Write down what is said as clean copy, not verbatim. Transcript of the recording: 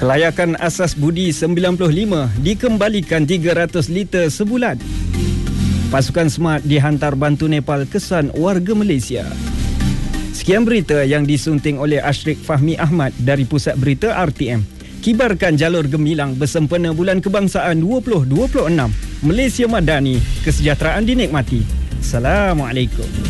Kelayakan asas budi 95 dikembalikan 300 liter sebulan. Pasukan Smart dihantar bantu Nepal kesan warga Malaysia. Sekian berita yang disunting oleh Ashrik Fahmi Ahmad dari Pusat Berita RTM. Kibarkan jalur gemilang bersempena Bulan Kebangsaan 2026. Malaysia Madani, kesejahteraan dinikmati. Assalamualaikum.